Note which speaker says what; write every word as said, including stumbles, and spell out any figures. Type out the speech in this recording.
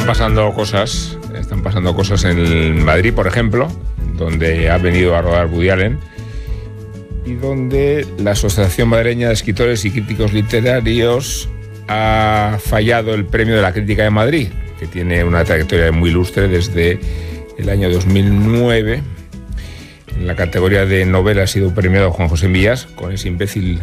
Speaker 1: están pasando cosas, están pasando cosas en Madrid, por ejemplo, donde ha venido a rodar Woody Allen y donde la Asociación Madrileña de Escritores y Críticos Literarios ha fallado el Premio de la Crítica de Madrid, que tiene una trayectoria muy ilustre desde el año dos mil nueve. En la categoría de novela ha sido premiado Juan José Millás con ese imbécil